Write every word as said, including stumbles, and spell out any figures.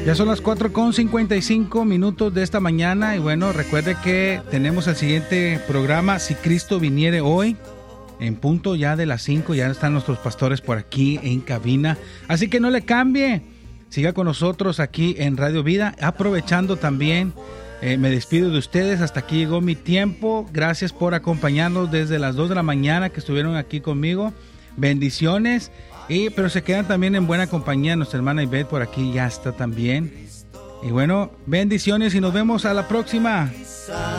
Ya son las cuatro con cincuenta y cinco minutos de esta mañana y bueno, recuerde que tenemos el siguiente programa, Si Cristo Viniere Hoy, en punto ya de las cinco, ya están nuestros pastores por aquí en cabina, así que no le cambie, siga con nosotros aquí en Radio Vida, aprovechando también, eh, me despido de ustedes, hasta aquí llegó mi tiempo, gracias por acompañarnos desde las dos de la mañana que estuvieron aquí conmigo, bendiciones. Y, pero se quedan también en buena compañía. Nuestra hermana Ivette por aquí ya está también. Y bueno, bendiciones y nos vemos a la próxima.